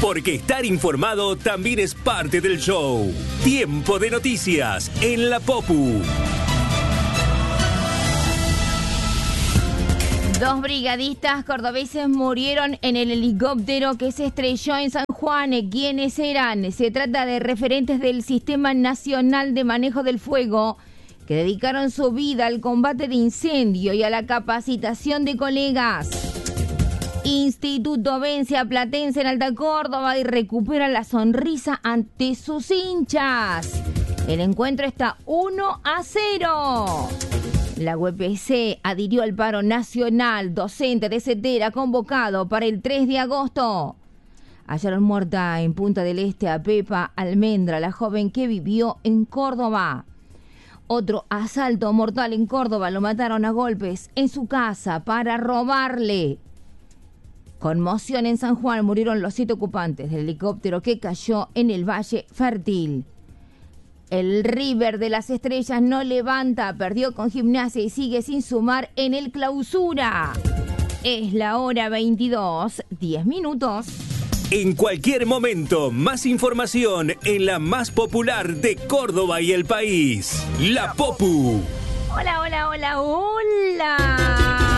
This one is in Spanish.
Porque estar informado también es parte del show. Tiempo de noticias en la Popu. 2 brigadistas cordobeses murieron en el helicóptero que se estrelló en San Juan. ¿Quiénes eran? Se trata de referentes del Sistema Nacional de Manejo del Fuego que dedicaron su vida al combate de incendio y a la capacitación de colegas. Instituto vence a Platense en Alta Córdoba y recupera la sonrisa ante sus hinchas. El encuentro está 1-0. La UPC adhirió al paro nacional. Docente de CETERA convocado para el 3 de agosto. Hallaron muerta en Punta del Este a Pepa Almendra, la joven que vivió en Córdoba. Otro asalto mortal en Córdoba. Lo mataron a golpes en su casa para robarle. Conmoción en San Juan. Murieron los 7 ocupantes del helicóptero que cayó en el Valle Fértil. El River de las Estrellas no levanta, perdió con Gimnasia y sigue sin sumar en el Clausura. Es la hora 22, 10 minutos. En cualquier momento, más información en la más popular de Córdoba y el país, La Popu. Hola, hola, hola, hola.